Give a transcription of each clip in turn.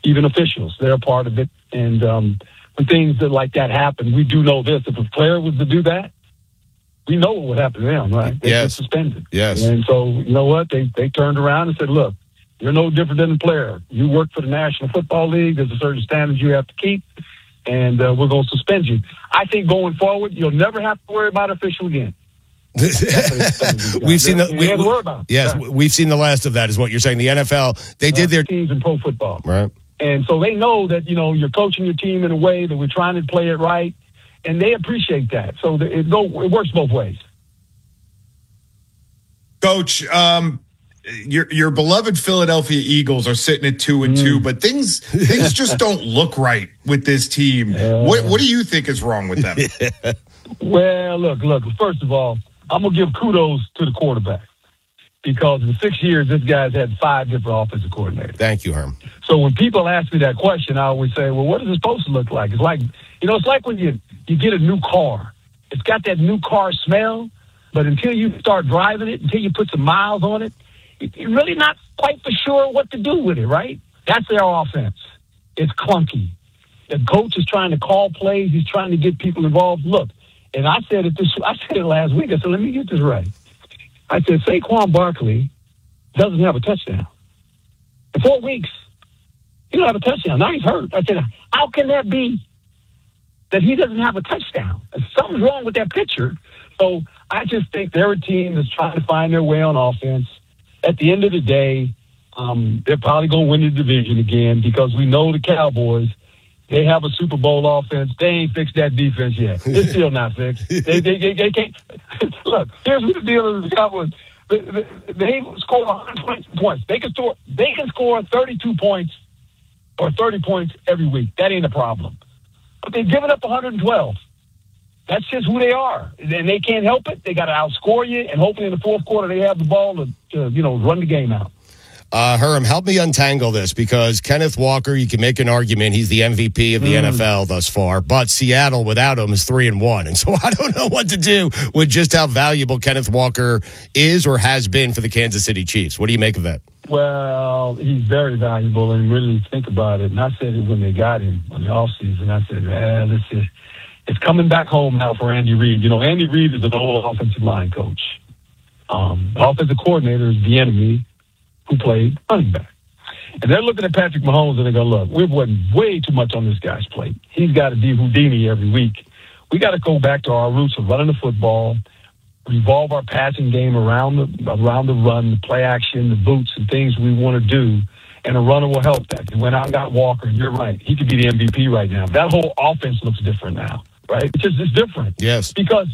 even officials. They're a part of it. And when things like that happen, we do know this. If a player was to do that, we know what would happen to them, right? They get suspended. Yes. And so, you know what? They turned around and said, look, you're no different than a player. You work for the National Football League. There's a certain standards you have to keep, and we're going to suspend you. I think going forward, you'll never have to worry about official again. We've seen we've seen the last of that, is what you're saying. The NFL, they did their teams in pro football. Right. And so they know that, you're coaching your team in a way that we're trying to play it right, and they appreciate that. So it works both ways. Coach, your beloved Philadelphia Eagles are sitting at 2-2, but things just don't look right with this team. What do you think is wrong with them? Well, look. First of all, I'm gonna give kudos to the quarterback, because in 6 years this guy's had 5 different offensive coordinators. Thank you, Herm. So when people ask me that question, I always say, well, what is it supposed to look like? It's like, it's like when you get a new car. It's got that new car smell, but until you start driving it, until you put some miles on it, you're really not quite for sure what to do with it, right? That's their offense. It's clunky. The coach is trying to call plays. He's trying to get people involved. Look, and I said it last week. I said, let me get this right. I said, Saquon Barkley doesn't have a touchdown. In 4 weeks, he don't have a touchdown. Now he's hurt. I said, how can that be that he doesn't have a touchdown? Something's wrong with that pitcher. So I just think they're a team that's trying to find their way on offense. At the end of the day, they're probably going to win the division again, because we know the Cowboys, they have a Super Bowl offense. They ain't fixed that defense yet. It's still not fixed. They can't. Look, here's what the deal is with the Cowboys. They score 120 points. They can score 32 points or 30 points every week. That ain't a problem. But they've given up 112. That's just who they are. And they can't help it. They got to outscore you, and hopefully in the fourth quarter they have the ball to run the game out. Herm, help me untangle this, because Kenneth Walker, you can make an argument he's the MVP of the NFL thus far, but Seattle without him is 3-1. And so I don't know what to do with just how valuable Kenneth Walker is or has been for the Kansas City Chiefs. What do you make of that? Well, he's very valuable, and really think about it. And I said it when they got him in the offseason. I said, it's coming back home now for Andy Reid. Andy Reid is an old offensive line coach. The offensive coordinator is the enemy who played running back. And they're looking at Patrick Mahomes and they go, look, we're putting way too much on this guy's plate. He's got to be Houdini every week. We got to go back to our roots of running the football, revolve our passing game around the run, the play action, the boots, and things we want to do. And a runner will help that. They went out and got Walker, and you're right. He could be the MVP right now. That whole offense looks different now, right? It's different. Yes. Because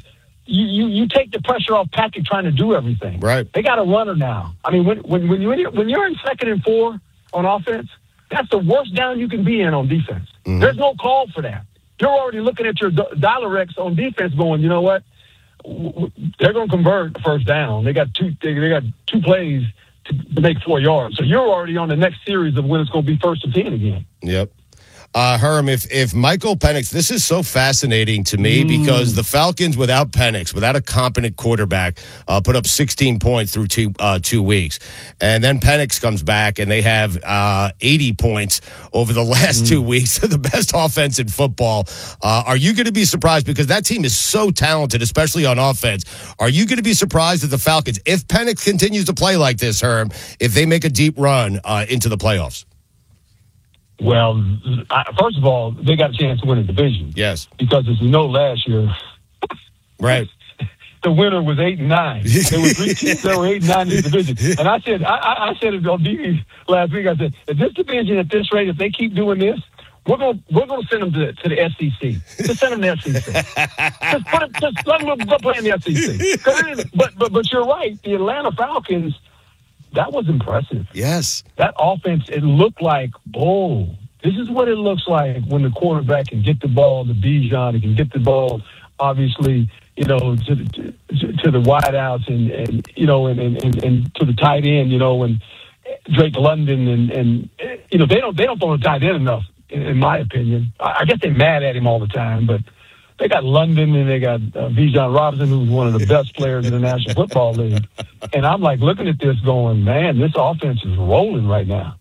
you take the pressure off Patrick trying to do everything. Right. They got a runner now. I mean, when you're in 2nd and 4 on offense, that's the worst down you can be in on defense. Mm-hmm. There's no call for that. You're already looking at your Dial-A-Rex on defense going, you know what? They're going to convert the first down. They got two plays to make 4 yards. So you're already on the next series of when it's going to be 1st and 10 again. Yep. Herm, if Michael Penix, this is so fascinating to me, because the Falcons without Penix, without a competent quarterback, put up 16 points through 2 weeks. And then Penix comes back and they have 80 points over the last 2 weeks. They're the best offense in football. Are you going to be surprised? Because that team is so talented, especially on offense. Are you going to be surprised at the Falcons, if Penix continues to play like this, Herm, if they make a deep run into the playoffs? Well, first of all, they got a chance to win the division. Yes. Because as you know, last year, right, the winner was 8-9. There were 3 teams that were 8-9 in the division. And I said it on TV last week. I said, if this division at this rate, if they keep doing this, we're going to send them to the SEC. Just send them to the SEC. just let them go play in the SEC. But you're right. The Atlanta Falcons, that was impressive. Yes. That offense, it looked like, this is what it looks like when the quarterback can get the ball to Bijan, he can get the ball, obviously, to the wideouts and to the tight end, and Drake London and they don't throw the tight end enough, in my opinion. I guess they're mad at him all the time, but they got London and they got Bijan Robinson, who's one of the best players in the National Football League. And I'm like looking at this going, man, this offense is rolling right now.